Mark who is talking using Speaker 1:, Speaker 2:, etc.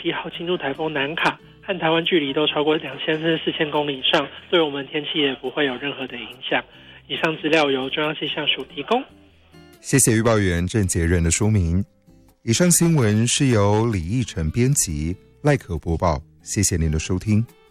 Speaker 1: 7号进入台风南卡，和台湾距离都超过2000甚至4000公里以上，对我们天气也不会有任何的影响。以上资料由中央气象署提供。
Speaker 2: 谢谢预报员郑杰任的说明。以上新闻是由李义成编辑，赖可播报。谢谢您的收听。